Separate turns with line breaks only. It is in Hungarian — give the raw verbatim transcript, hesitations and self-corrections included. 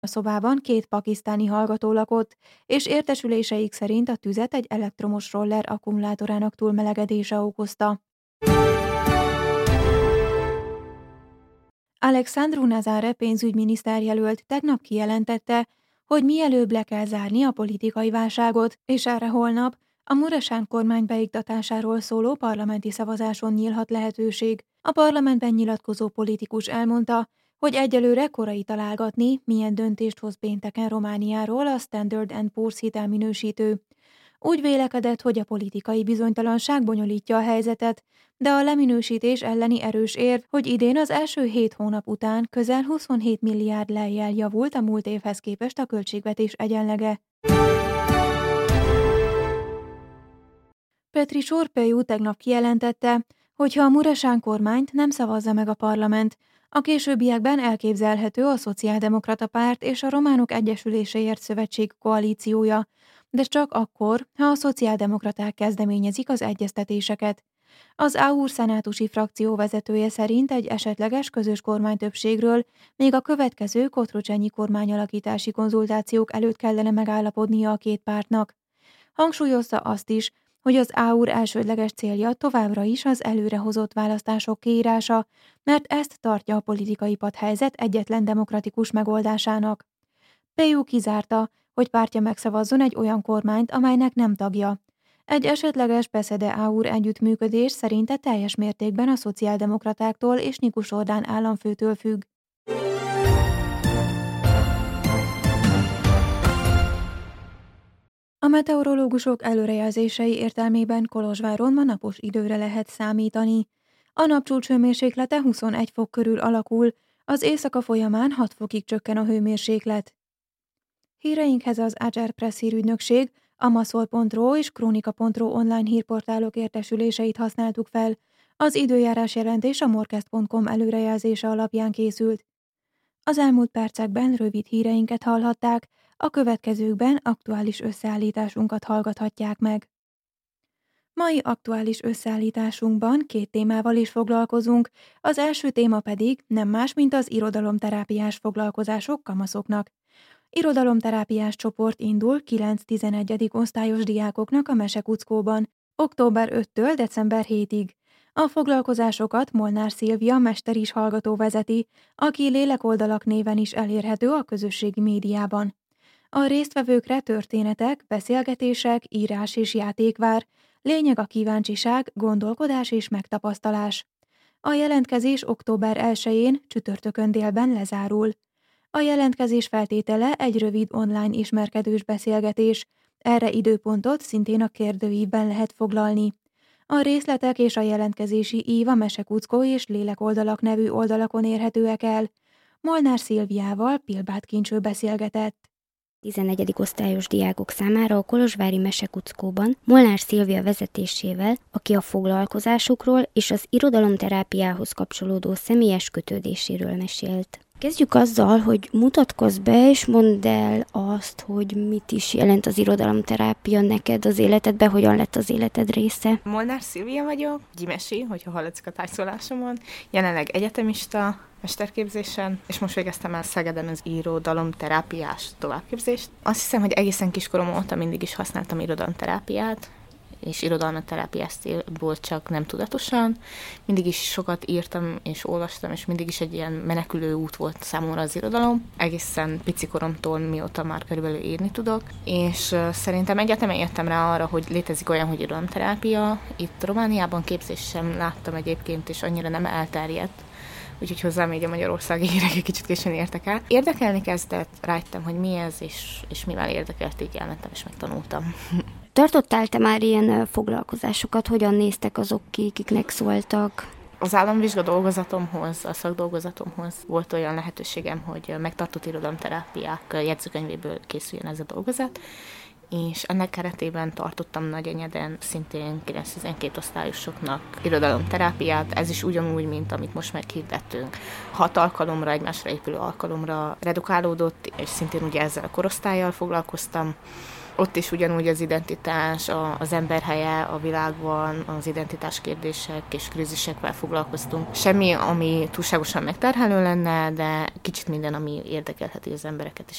A szobában két pakisztáni hallgató lakott, és értesüléseik szerint a tüzet egy elektromos roller akkumulátorának túlmelegedése okozta. Alexandru Nazare pénzügyminiszter jelölt tegnap kijelentette, hogy mielőbb le kell zárni a politikai válságot, és erre holnap a Muresan kormány beiktatásáról szóló parlamenti szavazáson nyílhat lehetőség. A parlamentben nyilatkozó politikus elmondta, hogy egyelőre korai találgatni, milyen döntést hoz pénteken Romániáról a Standard and Poor's hitelminősítő. Úgy vélekedett, hogy a politikai bizonytalanság bonyolítja a helyzetet, de a leminősítés elleni erős érv, hogy idén az első hét hónap után közel huszonhét milliárd lejjel javult a múlt évhez képest a költségvetés egyenlege. Petri Sorpeju tegnap kijelentette, hogy ha a Muresan kormányt nem szavazza meg a parlament, a későbbiekben elképzelhető a Szociáldemokrata Párt és a Románok Egyesüléséért Szövetség koalíciója, de csak akkor, ha a szociáldemokraták kezdeményezik az egyeztetéseket. Az á u er szenátusi frakció vezetője szerint egy esetleges közös kormánytöbbségről még a következő kotrocsenyi kormányalakítási konzultációk előtt kellene megállapodnia a két pártnak. Hangsúlyozta azt is, hogy az á u er elsődleges célja továbbra is az előrehozott választások kiírása, mert ezt tartja a politikai padhelyzet egyetlen demokratikus megoldásának. Peju kizárta, hogy pártja megszavazzon egy olyan kormányt, amelynek nem tagja. Egy esetleges Beszede á u er együttműködés szerinte teljes mértékben a szociáldemokratáktól és Nikus Ordán államfőtől függ. A meteorológusok előrejelzései értelmében Kolozsváron ma napos időre lehet számítani. A napcsúcs hőmérséklete huszonegy fok körül alakul, az éjszaka folyamán hat fokig csökken a hőmérséklet. Híreinkhez az Agerpress hírügynökség, amazon pont ro és kronika pont ro online hírportálok értesüléseit használtuk fel. Az időjárás jelentés a morkest pont com előrejelzése alapján készült. Az elmúlt percekben rövid híreinket hallhatták, a következőkben aktuális összeállításunkat hallgathatják meg. Mai aktuális összeállításunkban két témával is foglalkozunk, az első téma pedig nem más, mint az irodalomterápiás foglalkozások kamaszoknak. Irodalomterápiás csoport indul kilenc-tizenegy. Osztályos diákoknak a Mesekuckóban, október ötödikétől december hetedikéig. A foglalkozásokat Molnár Szilvia mester is hallgató vezeti, aki Lélekoldalak néven is elérhető a közösségi médiában. A résztvevőkre történetek, beszélgetések, írás és játék vár, lényeg a kíváncsiság, gondolkodás és megtapasztalás. A jelentkezés október elsején csütörtökön délben lezárul. A jelentkezés feltétele egy rövid online ismerkedős beszélgetés, erre időpontot szintén a kérdőívben lehet foglalni. A részletek és a jelentkezési ív a Mesekuckó és Lélekoldalak nevű oldalakon érhetőek el. Molnár Szilviával Pilbát Kincső beszélgetett.
tizenegyedik osztályos diákok számára a kolozsvári Mesekuckóban Molnár Szilvia vezetésével, aki a foglalkozásukról és az irodalomterápiához kapcsolódó személyes kötődéséről mesélt. Kezdjük azzal, hogy mutatkozz be, és mondd el azt, hogy mit is jelent az irodalomterápia neked az életedben, hogyan lett az életed része.
Molnár Szilvia vagyok, gyimesi, hogyha hallatszik a tájszólásomon, jelenleg egyetemista, mesterképzésen, és most végeztem el Szegeden az irodalomterápiás továbbképzést. Azt hiszem, hogy egészen kiskorom óta mindig is használtam irodalomterápiát, és irodalomterápiás célból, csak nem tudatosan. Mindig is sokat írtam és olvastam, és mindig is egy ilyen menekülő út volt számomra az irodalom. Egészen picikoromtól, mióta már körülbelül írni tudok. És uh, szerintem egyetemen jöttem rá arra, hogy létezik olyan, hogy irodalomterápia. Itt Romániában képzést sem láttam egyébként, és annyira nem elterjedt. Úgyhogy hozzám így a magyarországi hírek egy kicsit későn értek el. Érdekelni kezdett, rájöttem, hogy mi ez, és, és mivel érdekelt, így elmentem és megtanultam.
Tartottál te már ilyen foglalkozásokat? Hogyan néztek azok ki, kiknek szóltak?
Az államvizsga dolgozatomhoz, a szakdolgozatomhoz volt olyan lehetőségem, hogy megtartott irodalomterápiák jegyzőkönyvéből készüljön ez a dolgozat, és ennek keretében tartottam Nagyenyeden szintén kilenc-tizenkét osztályosoknak irodalomterápiát, ez is ugyanúgy, mint amit most meghirdettünk. Hat alkalomra, egymásra épülő alkalomra redukálódott, és szintén ugye ezzel a korosztállyal foglalkoztam, Ott is ugyanúgy az identitás, a, az ember helye a világban, az identitás kérdések és krízisekkel foglalkoztunk. Semmi, ami túlságosan megterhelő lenne, de kicsit minden, ami érdekelheti az embereket is.